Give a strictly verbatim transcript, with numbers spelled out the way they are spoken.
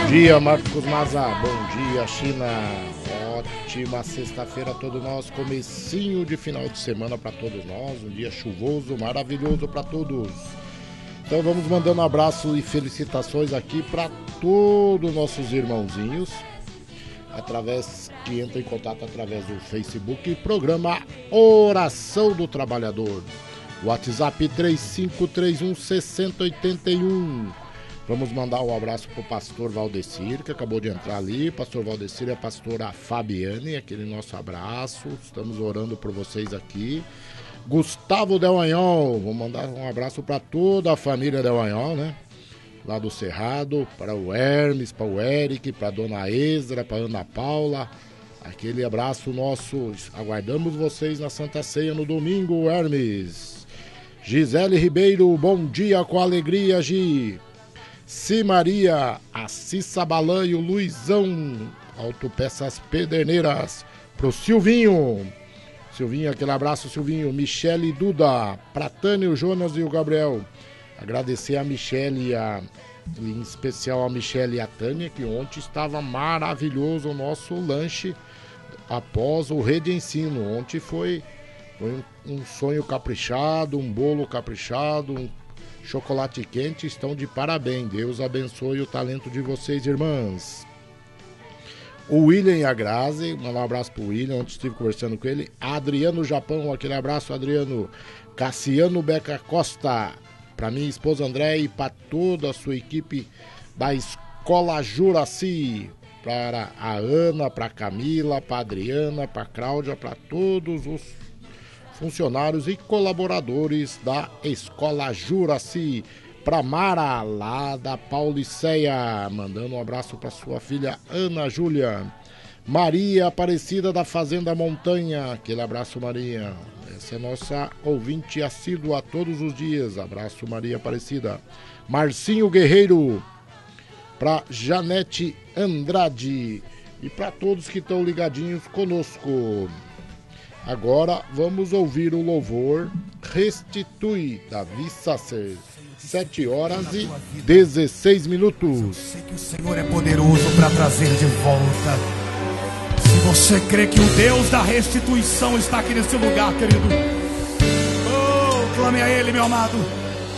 dia, Marcos Maza. Bom dia, China. Ótima sexta-feira a todos nós. Comecinho de final de semana para todos nós. Um dia chuvoso, maravilhoso para todos. Então vamos mandando um abraço e felicitações aqui para todos nossos irmãozinhos. Através que entra em contato através do Facebook, programa Oração do Trabalhador. WhatsApp três cinco três um, seis zero oito um. Vamos mandar um abraço pro pastor Valdecir, que acabou de entrar ali. Pastor Valdecir e a pastora Fabiane, aquele nosso abraço. Estamos orando por vocês aqui. Gustavo Delanhol, vou mandar um abraço para toda a família Delanhol, né? Lá do Cerrado, para o Hermes, para o Eric, para a dona Ezra, para a Ana Paula. Aquele abraço nosso. Aguardamos vocês na Santa Ceia no domingo, Hermes. Gisele Ribeiro, bom dia com alegria, Gi. Si Maria, a Cissa Balan e o Luizão, Autopeças Pederneiras, pro Silvinho. Silvinho, aquele abraço, Silvinho. Michele Duda, pra Tânia, o Jonas e o Gabriel. Agradecer a Michele, a, em especial a Michele e a Tânia, que ontem estava maravilhoso o nosso lanche após o Rede Ensino. Ontem foi, foi um, um sonho caprichado, um bolo caprichado, um chocolate quente. Estão de parabéns. Deus abençoe o talento de vocês, irmãs. O William e a Grazi, mandar um abraço pro William, ontem estive conversando com ele. Adriano Japão, aquele abraço, Adriano. Cassiano Beca Costa, para minha esposa André e para toda a sua equipe da Escola Juraci. Para a Ana, para a Camila, para a Adriana, para a Cláudia, para todos os funcionários e colaboradores da Escola Juraci. Para Mara, lá da Pauliceia, mandando um abraço para sua filha Ana Júlia. Maria Aparecida da Fazenda Montanha, aquele abraço, Maria. Essa é nossa ouvinte assídua todos os dias. Abraço, Maria Aparecida. Marcinho Guerreiro, para Janete Andrade e para todos que estão ligadinhos conosco. Agora vamos ouvir o louvor Restitui, da Vissacer. sete horas e dezesseis minutos. Eu sei que o Senhor é poderoso para trazer de volta. Se você crê que o Deus da restituição está aqui nesse lugar, querido, oh, clame a Ele, meu amado.